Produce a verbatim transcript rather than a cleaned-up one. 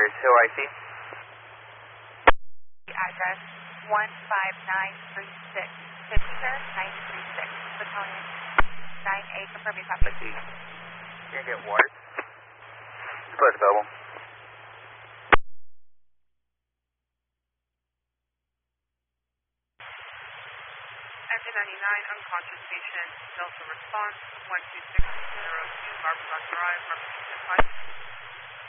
Where's Hill I C? Address one five nine three six, Pittsburgh nine three six, Battalion nine A, confirm your copy. I see. Can I get water? Plus double. Engine ninety-nine, unconscious patient, Delta response, one two six zero two, Barbara Drive, Barbara five.